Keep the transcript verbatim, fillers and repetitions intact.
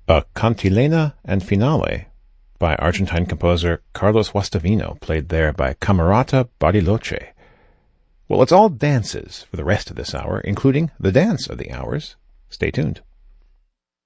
A Cantilena and Finale by Argentine composer Carlos Guastavino, played there by Camerata Bariloche. Well, it's all dances for the rest of this hour, including the dance of the hours. Stay tuned.